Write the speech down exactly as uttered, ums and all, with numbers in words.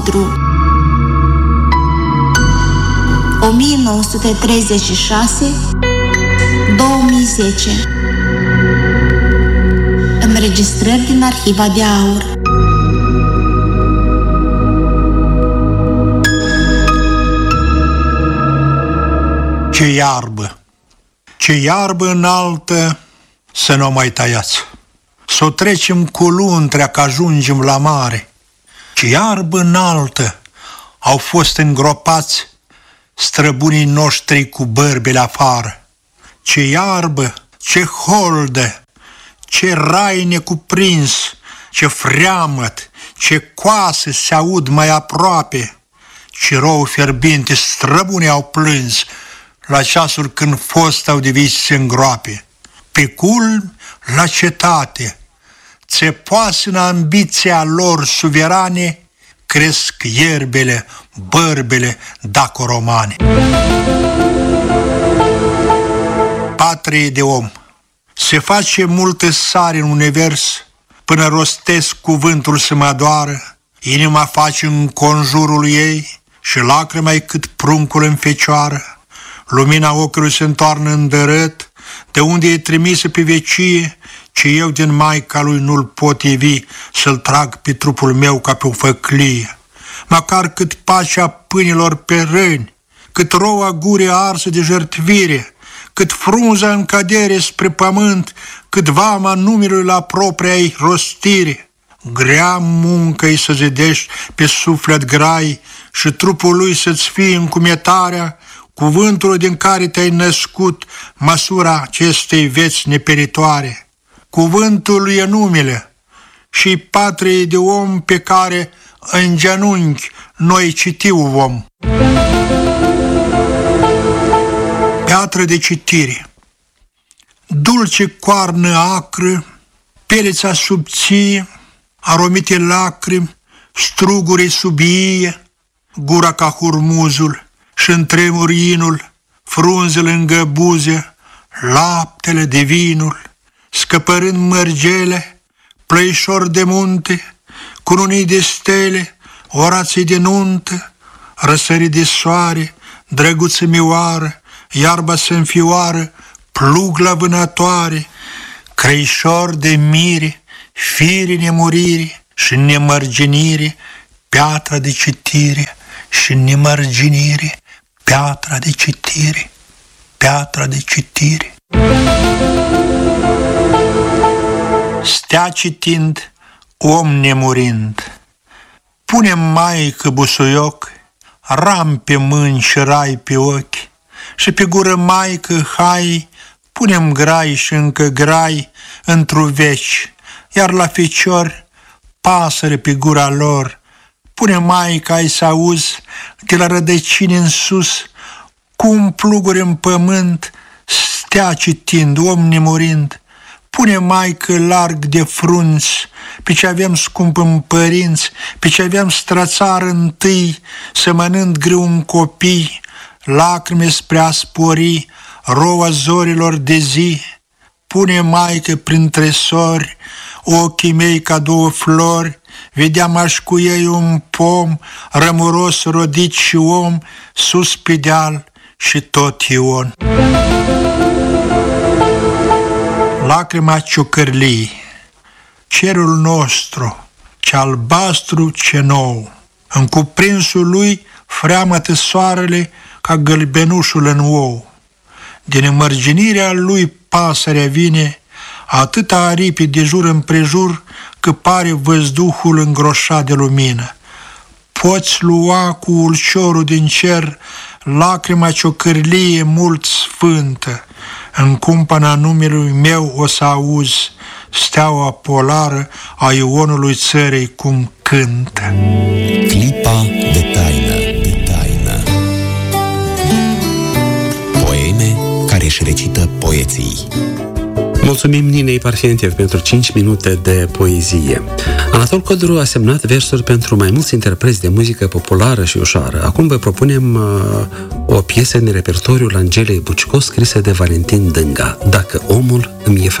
o mie nouă sute treizeci și șase - două mii zece. Înregistrări din Arhiva de Aur. Ce iarbă, ce iarbă înaltă să nu o mai tăiați, să o trecem cu luntrea că ajungem la mare. Ce iarbă înaltă au fost îngropați străbunii noștri cu bărbile afară. Ce iarbă, ce holdă, ce rai necuprins, ce freamăt, ce coase se aud mai aproape. Ce rou fierbinte străbunii au plâns la ceasul când fost au de vis se îngroape. Pe culmi la cetate, țepoase în ambiția lor suverane, cresc ierbele, bărbele daco-romane. Patrie de om, se face multe sari în univers, până rostesc cuvântul să mă doară, inima face în conjurul ei și lacrima-i cât pruncul în fecioară. Lumina ochiului se întoarnă în dărât, de unde e trimisă pe vecie, ce eu din Maica lui nu-l pot ivi, să-l trag pe trupul meu ca pe o făclie. Măcar cât pacea pâinilor pe răni, cât roua gurii arsă de jertvire, cât frunza în cădere spre pământ, cât vama numelui la propria-i rostire. Grea muncă-i să zidești pe suflet grai și trupul lui să-ți fie încumetarea, cuvântul din care te-ai născut, măsura acestei vieți neperitoare. Cuvântul e numele și patrie de om pe care în genunchi noi citiu vom. Piatră de citire, dulce coarnă acră, peleța subție, aromite lacrimi, strugurii sub ie, gura ca hurmuzul și-n tremuri inul, frunzele lângă buze, laptele de vinul, scăpărând mărgele, plăișor de munte, cununii de stele, orații de nuntă, răsării de soare, drăguță mioară, iarba se înfioară, plug la vânătoare, creișor de mire, fire nemurire și nemărginire, piatra de citire și nemărginire, piatra de citire, piatra de citire. Stea citind, om nemurind, pune maică busuioc, ram pe mâini și rai pe ochi, și pe gură maică, hai, punem grai și încă grai într-o veci, iar la feciori, pasăre pe gura lor, pune maică ai să auzi de la rădăcini în sus, cum pluguri în pământ, stea citind, om nemurind, pune maică larg de frunți, pe ce aveam scump în părinți, pe ce aveam strățar întâi, semănând greu un copii, lacrime spre a spori, roa zorilor de zi, pune maică printre sori, ochii mei ca două flori, vedeam aș cu ei un pom, rămuros, rodit și om, sus pe deal și tot Ion. Lacrima ciocărlii, cerul nostru, ce albastru, ce nou, în cuprinsul lui freamătă soarele ca gălbenușul în ou. Din înmărginirea lui pasărea vine, atâta aripi de jur împrejur, că pare văzduhul îngroșat de lumină. Poți lua cu ulciorul din cer lacrima ciocărlie mult sfântă, în cumpăna numelui meu o să auzi steaua polară a Ionului țării cum cântă. Clipa de taină, de taină. Poeme care își recită poeții. Mulțumim Ninei Parfentiev pentru cinci minute de poezie. Anatol Codru a semnat versuri pentru mai mulți interpreți de muzică populară și ușoară. Acum vă propunem uh, o piesă în repertoriul Angelei Bucco, scrisă de Valentin Dânga, Dacă omul îmi e frate.